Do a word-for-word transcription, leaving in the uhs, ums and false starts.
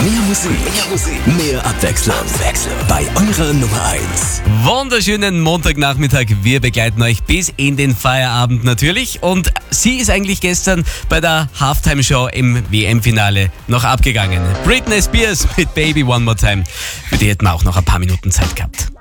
Mehr Musik, mehr Musik, mehr Abwechslung. Abwechslung. Bei eurer Nummer eins. Wunderschönen Montagnachmittag. Wir begleiten euch bis in den Feierabend natürlich. Und sie ist eigentlich gestern bei der Halftime-Show im W M-Finale noch abgegangen. Britney Spears mit Baby One More Time. Für die hätten wir auch noch ein paar Minuten Zeit gehabt.